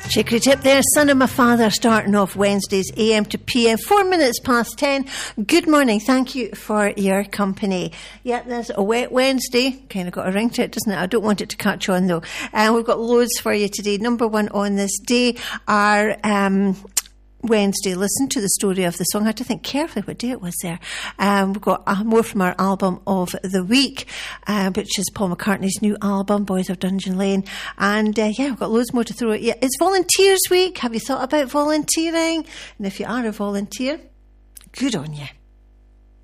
Chicory tip there, son of my father, starting off Wednesdays AM to PM, 4 minutes past 10. Good morning, thank you for your company. Yeah, there's a wet Wednesday, kind of got a ring to it, doesn't it? I don't want it to catch on though. We've got loads for you today. Number one on this day are Wednesday, listen to the story of the song. I had to think carefully what day it was there. We've got more from our album of the week, which is Paul McCartney's new album, Boys of Dungeon Lane. And we've got loads more to throw at you. It's Volunteers Week. Have you thought about volunteering? And if you are a volunteer, good on you.